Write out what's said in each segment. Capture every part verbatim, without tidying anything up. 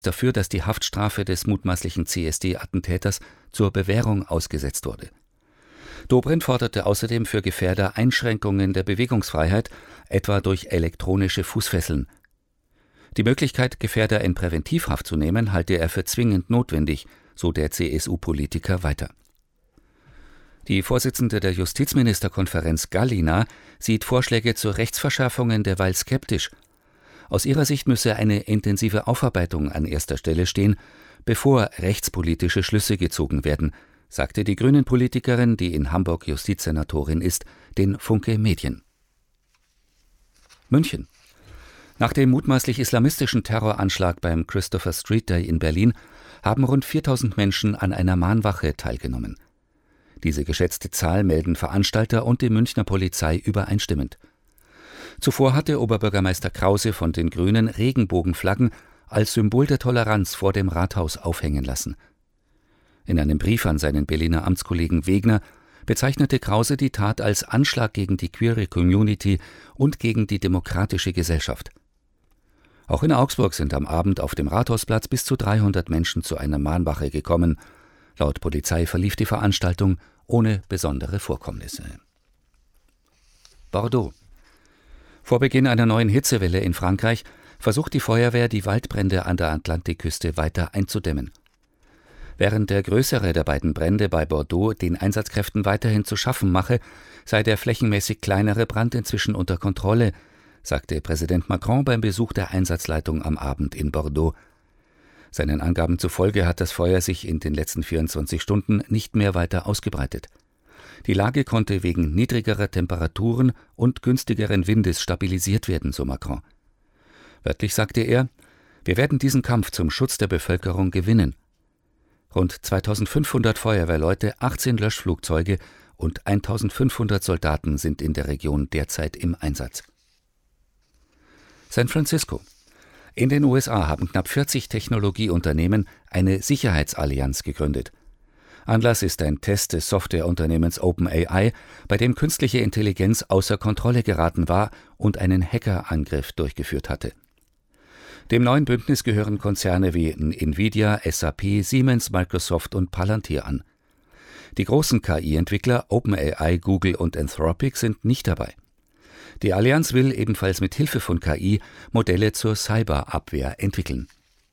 dafür, dass die Haftstrafe des mutmaßlichen C S D-Attentäters zur Bewährung ausgesetzt wurde. Dobrindt forderte außerdem für Gefährder Einschränkungen der Bewegungsfreiheit, etwa durch elektronische Fußfesseln. Die Möglichkeit, Gefährder in Präventivhaft zu nehmen, halte er für zwingend notwendig, so der C S U-Politiker weiter. Die Vorsitzende der Justizministerkonferenz Gallina sieht Vorschläge zu Rechtsverschärfungen derweil skeptisch. Aus ihrer Sicht müsse eine intensive Aufarbeitung an erster Stelle stehen, bevor rechtspolitische Schlüsse gezogen werden, sagte die Grünen-Politikerin, die in Hamburg Justizsenatorin ist, den Funke Medien. München. Nach dem mutmaßlich islamistischen Terroranschlag beim Christopher Street Day in Berlin haben rund viertausend Menschen an einer Mahnwache teilgenommen. Diese geschätzte Zahl melden Veranstalter und die Münchner Polizei übereinstimmend. Zuvor hatte Oberbürgermeister Krause von den Grünen Regenbogenflaggen als Symbol der Toleranz vor dem Rathaus aufhängen lassen. In einem Brief an seinen Berliner Amtskollegen Wegner bezeichnete Krause die Tat als Anschlag gegen die queere Community und gegen die demokratische Gesellschaft. Auch in Augsburg sind am Abend auf dem Rathausplatz bis zu dreihundert Menschen zu einer Mahnwache gekommen. Laut Polizei verlief die Veranstaltung ohne besondere Vorkommnisse. Bordeaux. Vor Beginn einer neuen Hitzewelle in Frankreich versucht die Feuerwehr, die Waldbrände an der Atlantikküste weiter einzudämmen. Während der größere der beiden Brände bei Bordeaux den Einsatzkräften weiterhin zu schaffen mache, sei der flächenmäßig kleinere Brand inzwischen unter Kontrolle, sagte Präsident Macron beim Besuch der Einsatzleitung am Abend in Bordeaux. Seinen Angaben zufolge hat das Feuer sich in den letzten vierundzwanzig Stunden nicht mehr weiter ausgebreitet. Die Lage konnte wegen niedrigerer Temperaturen und günstigeren Windes stabilisiert werden, so Macron. Wörtlich sagte er: Wir werden diesen Kampf zum Schutz der Bevölkerung gewinnen. Rund zweitausendfünfhundert Feuerwehrleute, achtzehn Löschflugzeuge und eintausendfünfhundert Soldaten sind in der Region derzeit im Einsatz. San Francisco. In den U S A haben knapp vierzig Technologieunternehmen eine Sicherheitsallianz gegründet. Anlass ist ein Test des Softwareunternehmens OpenAI, bei dem künstliche Intelligenz außer Kontrolle geraten war und einen Hackerangriff durchgeführt hatte. Dem neuen Bündnis gehören Konzerne wie Nvidia, S A P, Siemens, Microsoft und Palantir an. Die großen K I-Entwickler OpenAI, Google und Anthropic sind nicht dabei. Die Allianz will ebenfalls mit Hilfe von K I Modelle zur Cyberabwehr entwickeln.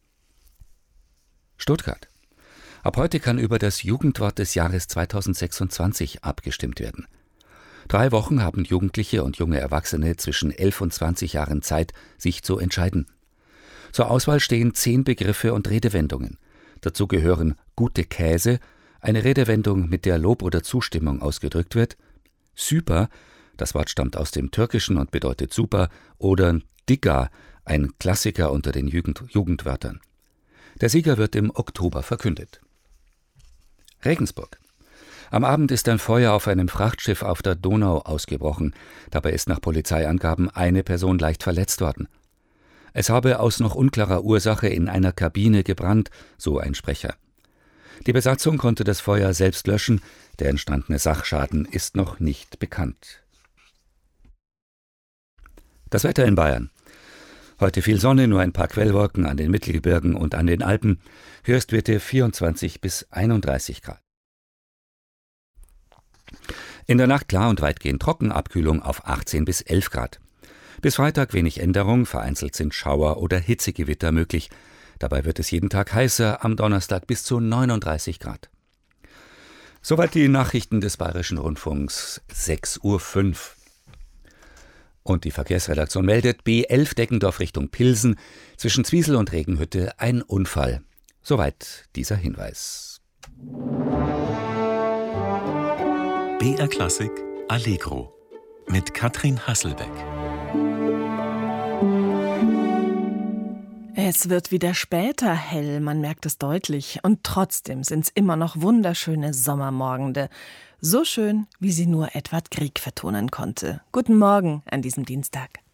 Stuttgart. Ab heute kann über das Jugendwort des Jahres zweitausendsechsundzwanzig abgestimmt werden. Drei Wochen haben Jugendliche und junge Erwachsene zwischen elf und zwanzig Jahren Zeit, sich zu entscheiden. Zur Auswahl stehen zehn Begriffe und Redewendungen. Dazu gehören gute Käse, eine Redewendung, mit der Lob oder Zustimmung ausgedrückt wird, super, das Wort stammt aus dem Türkischen und bedeutet super, oder Digga, ein Klassiker unter den Jugend- Jugendwörtern. Der Sieger wird im Oktober verkündet. Regensburg. Am Abend ist ein Feuer auf einem Frachtschiff auf der Donau ausgebrochen. Dabei ist nach Polizeiangaben eine Person leicht verletzt worden. Es habe aus noch unklarer Ursache in einer Kabine gebrannt, so ein Sprecher. Die Besatzung konnte das Feuer selbst löschen, der entstandene Sachschaden ist noch nicht bekannt. Das Wetter in Bayern. Heute viel Sonne, nur ein paar Quellwolken an den Mittelgebirgen und an den Alpen. Höchstwerte vierundzwanzig bis einunddreißig Grad. In der Nacht klar und weitgehend trocken, Abkühlung auf achtzehn bis elf Grad. Bis Freitag wenig Änderung, vereinzelt sind Schauer oder Hitzegewitter möglich. Dabei wird es jeden Tag heißer, am Donnerstag bis zu neununddreißig Grad. Soweit die Nachrichten des Bayerischen Rundfunks, sechs Uhr fünf. Und die Verkehrsredaktion meldet, B elf Deggendorf Richtung Pilsen, zwischen Zwiesel und Regenhütte ein Unfall. Soweit dieser Hinweis. B R Klassik Allegro mit Katrin Hasselbeck. Es wird wieder später hell, man merkt es deutlich. Und trotzdem sind es immer noch wunderschöne Sommermorgende. So schön, wie sie nur Edvard Grieg vertonen konnte. Guten Morgen an diesem Dienstag.